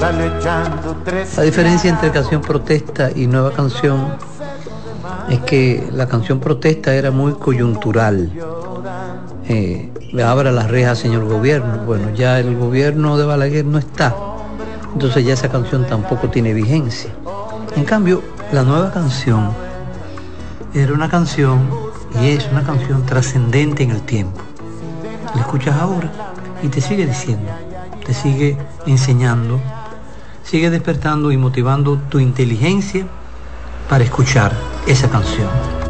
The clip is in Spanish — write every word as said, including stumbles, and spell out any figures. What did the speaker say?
La diferencia entre canción protesta y nueva canción es que la canción protesta era muy coyuntural. Eh, abra las rejas, señor gobierno. Bueno, ya el gobierno de Balaguer no está, entonces ya esa canción tampoco tiene vigencia. En cambio, la nueva canción era una canción y es una canción trascendente en el tiempo. La escuchas ahora y te sigue diciendo, te sigue enseñando, sigue despertando y motivando tu inteligencia para escuchar esa canción.